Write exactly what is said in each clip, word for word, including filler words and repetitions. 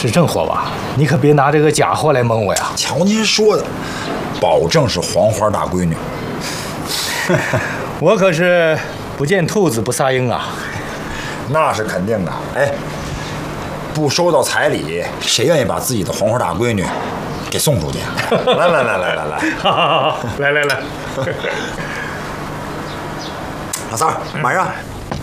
是正货吧？你可别拿这个假货来蒙我呀！ 瞧您说的，保证是黄花大闺女。 我可是不见兔子不撒鹰啊！ 那是肯定的。哎，不收到彩礼，谁愿意把自己的黄花大闺女给送出去？来来来来来来， 好好好，来来来， 老三儿，晚上。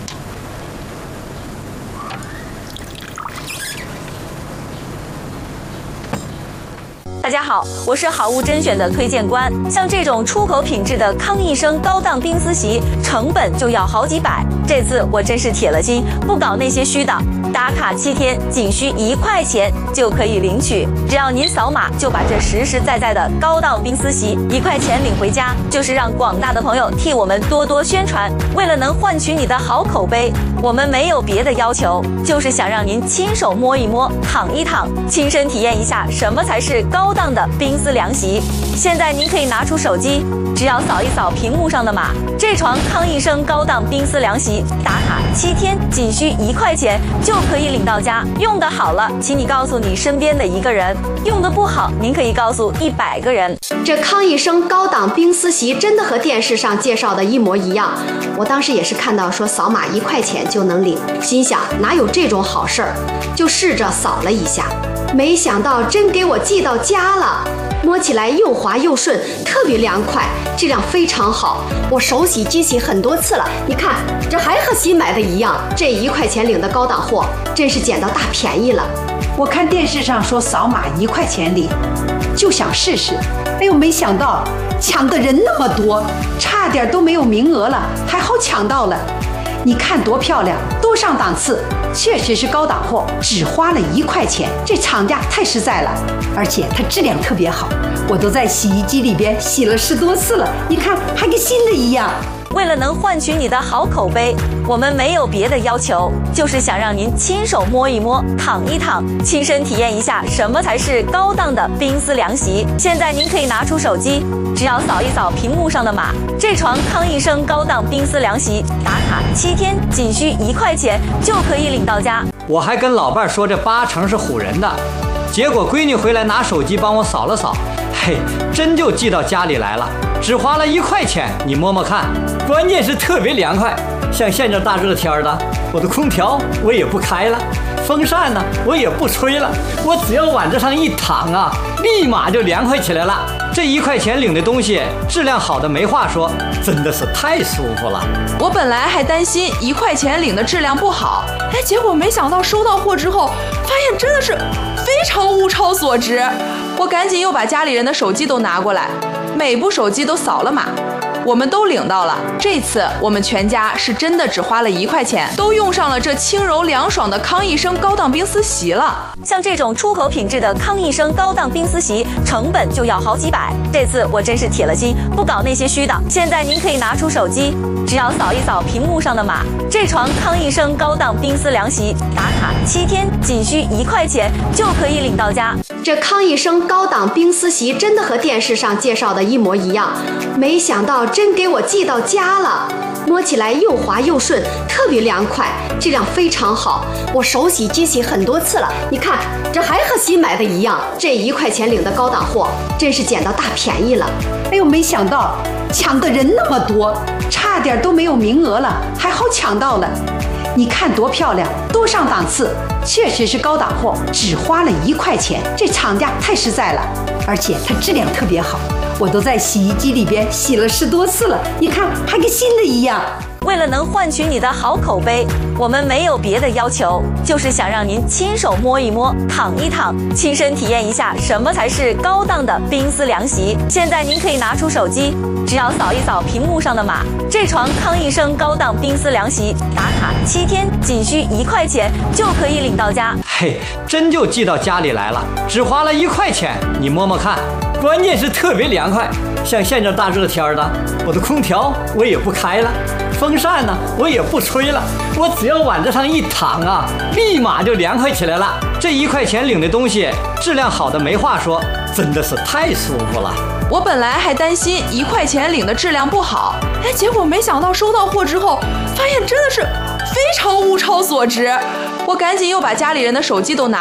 大家好，我是好物甄选的推荐官。像这种出口品质的康益生高档冰丝席，成本就要好几百。这次我真是铁了心，不搞那些虚的。打卡七天，仅需一块钱就可以领取。只要您扫码，就把这实实在在的高档冰丝席一块钱领回家，就是让广大的朋友替我们多多宣传。为了能换取你的好口碑，我们没有别的要求，就是想让您亲手摸一摸、躺一躺，亲身体验一下什么才是高档的冰丝凉席。现在您可以拿出手机，只要扫一扫屏幕上的码，这床康益生高档冰丝凉席打卡七天，仅需一块钱就可以领到家。用得好了，请你告诉你身边的一个人；用得不好，您可以告诉一百个人。 这康益生高档冰丝席真的和电视上介绍的一模一样。我当时也是看到说扫码一块钱就能领，心想哪有这种好事儿，就试着扫了一下，没想到真给我寄到家了。摸起来又滑又顺，特别凉快，质量非常好。我手洗机洗很多次了，你看这还和新买的一样。这一块钱领的高档货，真是捡到大便宜了。 我看电视上说扫码一块钱领，就想试试。哎呦，没想到抢的人那么多，差点都没有名额了，还好抢到了。你看多漂亮，多上档次，确实是高档货，只花了一块钱，这厂家太实在了，而且它质量特别好，我都在洗衣机里边洗了十多次了，你看还跟新的一样。 为了能换取你的好口碑，我们没有别的要求，就是想让您亲手摸一摸、躺一躺，亲身体验一下什么才是高档的冰丝凉席。现在您可以拿出手机，只要扫一扫屏幕上的码，这床康益生高档冰丝凉席打卡七天，仅需一块钱就可以领到家。 我还跟老伴说这八成是唬人的，结果闺女回来拿手机帮我扫了扫，嘿，真就寄到家里来了，只花了一块钱，你摸摸看，关键是特别凉快。像现在大热天的，我的空调我也不开了，风扇呢我也不吹了，我只要往这上一躺啊，立马就凉快起来了。这一块钱领的东西质量好的没话说，真的是太舒服了。 我本来还担心一块钱领的质量不好，哎，结果没想到收到货之后，发现真的是非常物超所值。我赶紧又把家里人的手机都拿过来，每部手机都扫了码，我们都领到了。这次我们全家是真的只花了一块钱，都用上了这轻柔凉爽的康益生高档冰丝席了。 像这种出口品质的康益生高档冰丝席，成本就要好几百。这次我真是铁了心，不搞那些虚的。现在您可以拿出手机，只要扫一扫屏幕上的码，这床康益生高档冰丝凉席打卡七天，仅需一块钱就可以领到家。 这康益生高档冰丝席真的和电视上介绍的一模一样，没想到真给我寄到家了。摸起来又滑又顺，特别凉快，质量非常好。我手洗机洗很多次了，你看这还和新买的一样。这一块钱领的高档货，真是捡到大便宜了。 哎呦，没想到抢的人那么多，差点都没有名额了，还好抢到了。你看多漂亮，多上档次，确实是高档货，只花了一块钱，这厂家太实在了，而且它质量特别好，我都在洗衣机里边洗了十多次了，你看还跟新的一样。 为了能换取你的好口碑，我们没有别的要求，就是想让您亲手摸一摸、躺一躺，亲身体验一下什么才是高档的冰丝凉席。现在您可以拿出手机，只要扫一扫屏幕上的码，这床康益生高档冰丝凉席打卡七天，仅需一块钱就可以领到家。 嘿，真就寄到家里来了，只花了一块钱，你摸摸看，关键是特别凉快。像现在大热天的，我的空调我也不开了，风扇呢我也不吹了，我只要往这上一躺啊，立马就凉快起来了。这一块钱领的东西质量好的没话说，真的是太舒服了。 我本来还担心一块钱领的质量不好，哎，结果没想到收到货之后，发现真的是非常物超所值。我赶紧又把家里人的手机都拿